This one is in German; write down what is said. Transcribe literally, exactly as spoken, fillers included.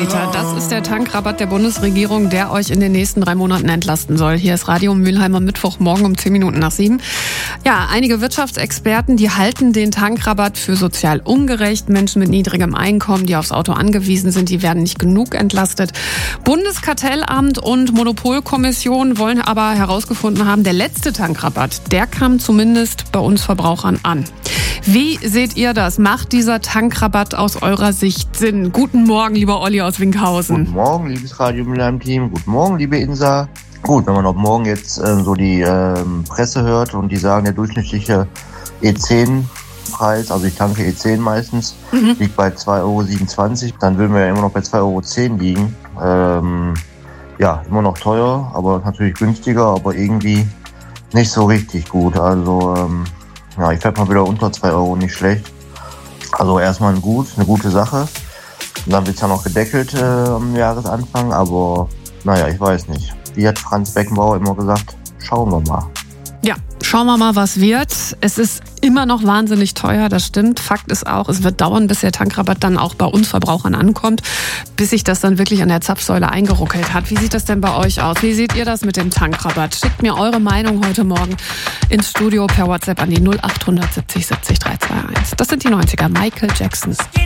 Liter. Das ist der Tankrabatt der Bundesregierung, der euch in den nächsten drei Monaten entlasten soll. Hier ist Radio Mülheimer Mittwoch, morgen um zehn Minuten nach sieben. Ja, einige Wirtschaftsexperten, die halten den Tankrabatt für sozial ungerecht. Menschen mit niedrigem Einkommen, die aufs Auto angewiesen sind, die werden nicht genug entlastet. Bundeskartellamt und Monopolkommission wollen aber herausgefunden haben, der letzte Tankrabatt, der kam zumindest bei uns Verbrauchern an. Wie seht ihr das? Macht dieser Tankrabatt aus eurer Sicht Sinn? Guten Morgen, lieber Olli aus Winkhausen. Guten Morgen, liebes Radio Mülheim-Team. Guten Morgen, liebe Insa. Gut, wenn man ab morgen jetzt äh, so die äh, Presse hört und die sagen, der durchschnittliche E zehn Preis, also ich tanke E zehn meistens, mhm. liegt bei zwei Euro siebenundzwanzig, dann würden wir ja immer noch bei zwei Euro zehn liegen. Ähm, ja, immer noch teuer, aber natürlich günstiger, aber irgendwie nicht so richtig gut. Also ähm, ja, ich fährt mal wieder unter zwei Euro, nicht schlecht. Also erstmal ein gut, eine gute Sache. Und dann wird es ja noch gedeckelt äh, am Jahresanfang, aber naja, ich weiß nicht. Wie hat Franz Beckenbauer immer gesagt, schauen wir mal. Ja, schauen wir mal, was wird. Es ist immer noch wahnsinnig teuer, das stimmt. Fakt ist auch, es wird dauern, bis der Tankrabatt dann auch bei uns Verbrauchern ankommt, bis sich das dann wirklich an der Zapfsäule eingeruckelt hat. Wie sieht das denn bei euch aus? Wie seht ihr das mit dem Tankrabatt? Schickt mir eure Meinung heute Morgen ins Studio per WhatsApp an die null acht siebzig siebzig drei zwei eins. Das sind die neunziger, Michael Jacksons.